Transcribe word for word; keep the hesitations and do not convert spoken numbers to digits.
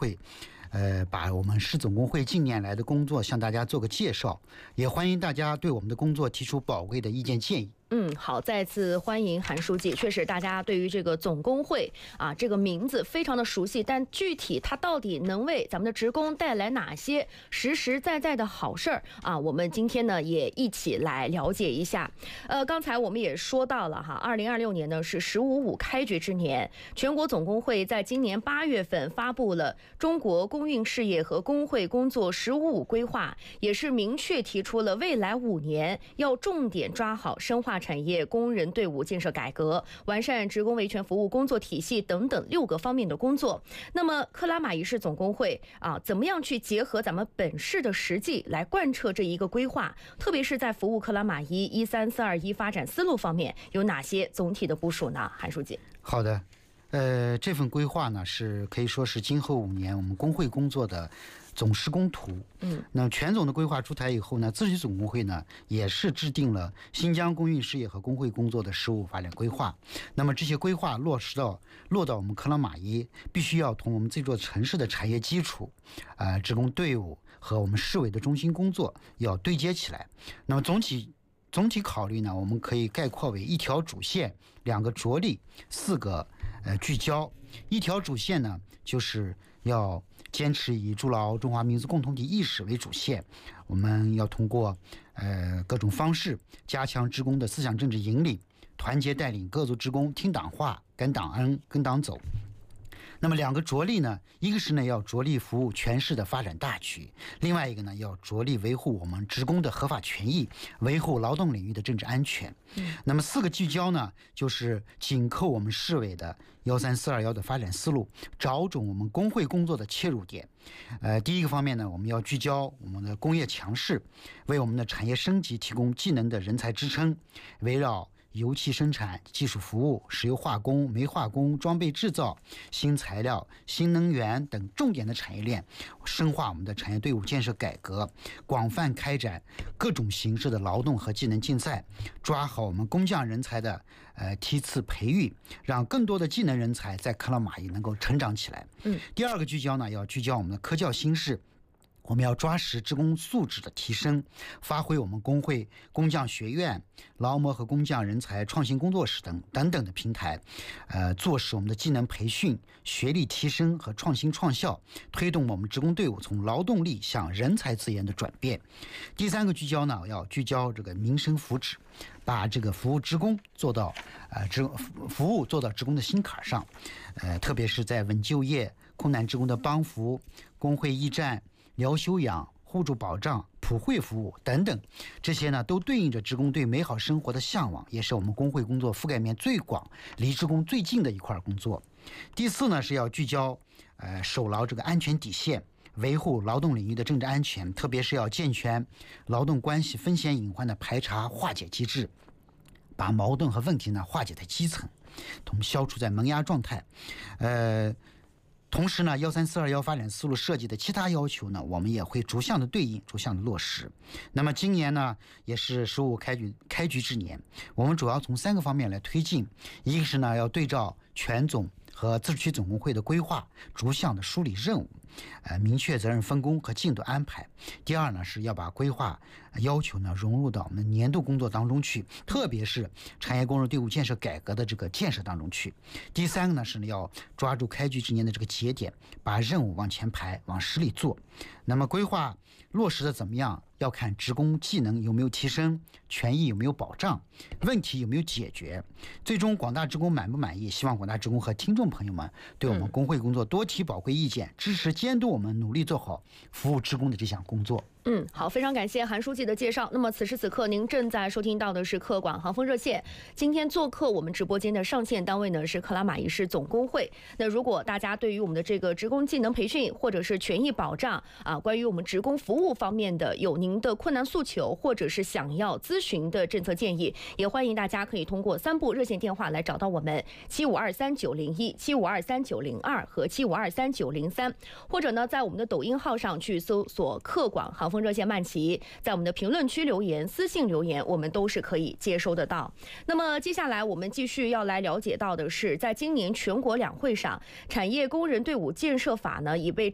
会，呃，把我们市总工会近年来的工作向大家做个介绍，也欢迎大家对我们的工作提出宝贵的意见建议。 嗯，好，再次欢迎韩书记。确实，大家对于这个总工会啊这个名字非常的熟悉，但具体它到底能为咱们的职工带来哪些实实在在的好事儿啊？我们今天呢也一起来了解一下。呃，刚才我们也说到了哈，二零二六年呢是“十五五”开局之年，全国总工会在今年八月份发布了中国工运事业和工会工作“十五五”规划，也是明确提出了未来五年要重点抓好深化产业工人队伍建设改革，完善职工维权服务工作体系等等六个方面的工作。那么克拉玛依市总工会啊，怎么样去结合咱们本市的实际来贯彻这一个规划？特别是在服务克拉玛依一三四二一发展思路方面，有哪些总体的部署呢？韩书记。 好的，呃，这份规划呢是可以说是今后五年我们工会工作的总施工图。嗯，那全总的规划出台以后呢，自治总工会呢也是制定了新疆工运事业和工会工作的十五发展规划。那么这些规划落实到落到我们克拉玛依，必须要同我们这座城市的产业基础、呃职工队伍和我们市委的中心工作要对接起来。那么总体总体考虑呢，我们可以概括为一条主线、两个着力、四个呃聚焦。一条主线呢，就是要坚持以筑牢中华民族共同体意识为主线，我们要通过呃各种方式加强职工的思想政治引领，团结带领各族职工听党话、跟党恩、跟党走。那么两个着力呢，一个是呢要着力服务全市的发展大局，另外一个呢要着力维护我们职工的合法权益，维护劳动领域的政治安全。嗯、那么四个聚焦呢，就是紧扣我们市委的一三四二一的发展思路，找准我们工会工作的切入点。呃，第一个方面呢，我们要聚焦我们的工业强势，为我们的产业升级提供技能的人才支撑，围绕油气生产、技术服务、石油化工、煤化工、装备制造、新材料、新能源等重点的产业链，深化我们的产业队伍建设改革，广泛开展各种形式的劳动和技能竞赛，抓好我们工匠人才的呃梯次培育，让更多的技能人才在克拉玛依能够成长起来。嗯，第二个聚焦呢，要聚焦我们的科教新势。我们要抓实职工素质的提升，发挥我们工会、工匠学院、劳模和工匠人才创新工作室等等等的平台，呃，做实我们的技能培训、学历提升和创新创效，推动我们职工队伍从劳动力向人才资源的转变。第三个聚焦呢，要聚焦这个民生福祉，把这个服务职工做到呃职服务做到职工的心坎上，呃，特别是在稳就业、困难职工的帮扶、工会驿站、疗休养、互助保障、普惠服务等等，这些呢都对应着职工对美好生活的向往，也是我们工会工作覆盖面最广、离职工最近的一块工作。第四呢是要聚焦呃守牢这个安全底线，维护劳动领域的政治安全，特别是要健全劳动关系风险隐患的排查化解机制，把矛盾和问题呢化解在基层，同消除在萌芽状态。呃。同时呢，一三四二一发展思路设计的其他要求呢，我们也会逐项的对应，逐项的落实。那么今年呢，也是十五开局开局之年，我们主要从三个方面来推进。一个是呢，要对照全总和自治区总工会的规划，逐项的梳理任务，呃，明确责任分工和进度安排。第二呢，是要把规划要求呢融入到我们的年度工作当中去，特别是产业工人队伍建设改革的这个建设当中去。第三个呢，是要抓住开局之年的这个节点，把任务往前排，往实里做。那么规划落实的怎么样，要看职工技能有没有提升，权益有没有保障，问题有没有解决，最终广大职工满不满意。希望广大职工和听众朋友们对我们工会工作多提宝贵意见，支持监督我们努力做好服务职工的这项工作。 嗯，好，非常感谢韩书记的介绍。那么此时此刻您正在收听到的是客广航风热线，今天做客我们直播间的上线单位呢是克拉玛依市总工会。那如果大家对于我们的这个职工技能培训或者是权益保障啊，关于我们职工服务方面的有您的困难诉求，或者是想要咨询的政策建议，也欢迎大家可以通过三部热线电话来找到我们：七五二三九零一、七五二三九零二和七五二三九零三，或者呢在我们的抖音号上去搜索客广航风热线曼奇，在我们的评论区留言、私信留言，我们都是可以接收得到。那么接下来我们继续要来了解到的是，在今年全国两会上，产业工人队伍建设法呢已被